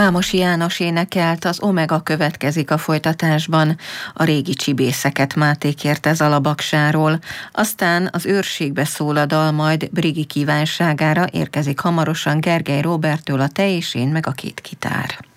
Vámosi János énekelt, az Omega következik a folytatásban. A régi csibészeket Máté kérte Zalabaksáról. Aztán az Őrségbe szól a dal, majd Brigi kívánságára érkezik hamarosan Gergely Róberttől a Te és én meg a két gitár.